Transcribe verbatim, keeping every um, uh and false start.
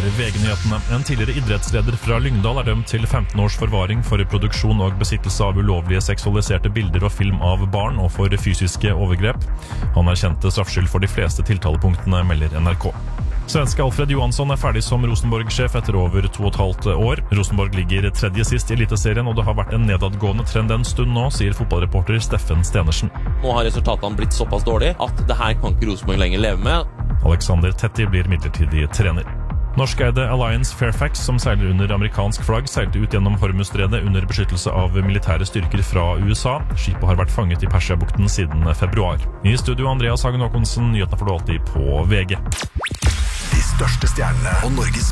er V G-nyhetene. En tidligere idrettsleder fra Lyngdal er dømt til femten års forvaring for produksjon og besittelse av ulovlige seksualiserte bilder og film av barn og for fysiske overgrep. Han er kjent straffskyld for de fleste tiltalepunktene, melder N R K. Svenske Alfred Johansson er ferdig som Rosenborg-sjef etter over to og et halvt år. Rosenborg ligger tredje sist i eliteserien, og det har vært en nedadgående trend en stund nå, sier fotballreporter Steffen Stenersen. Nå har resultatene blitt såpass dårlig at det her kan ikke Rosenborg lenger leve med. Alexander Tetti blir midlertidig trener. Norskeide Alliance Fairfax, som seiler under amerikansk flagg, seilte ut gjennom Hormuzstredet under beskyttelse av militære styrker fra U S A. Skipet har vært fanget i Persiabukten siden februar. I studio Andreas Hagen Håkonsen, nyhetene får du alltid på V G. De største stjernene og Norges